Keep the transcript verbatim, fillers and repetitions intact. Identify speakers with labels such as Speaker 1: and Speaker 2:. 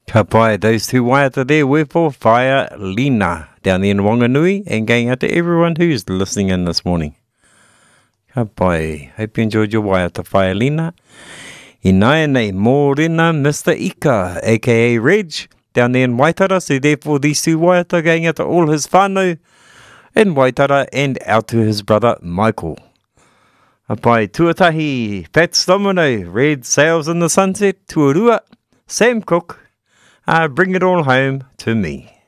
Speaker 1: Ka pai, those two waiata there were for Whaia Lina down there in Wanganui, and going out to everyone who's listening in this morning. Ka pai, hope you enjoyed your waiata Whaia Lina. I nai nei mōrena Mister Ika, aka Reg, down there in Waitara, so therefore these two waiata going out to all his whānau in Waitara and out to his brother Michael. Ka pai, tuatahi, Fats Domino, Red Sails in the Sunset, Tuarua, Sam Cook, Uh, bring it all home to me.